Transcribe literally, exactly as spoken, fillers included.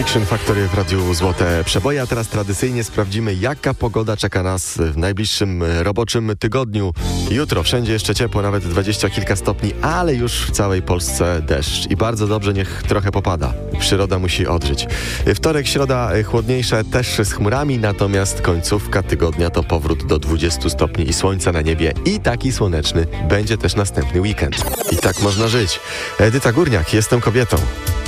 Fiction Factory w Radiu Złote Przeboje, a teraz tradycyjnie sprawdzimy, jaka pogoda czeka nas w najbliższym roboczym tygodniu. Jutro wszędzie jeszcze ciepło, nawet dwadzieścia kilka stopni, ale już w całej Polsce deszcz i bardzo dobrze, niech trochę popada. Przyroda musi odżyć. Wtorek, środa chłodniejsze, też z chmurami, natomiast końcówka tygodnia to powrót do dwudziestu stopni i słońca na niebie i taki słoneczny będzie też następny weekend. I tak można żyć. Edyta Górniak, jestem kobietą.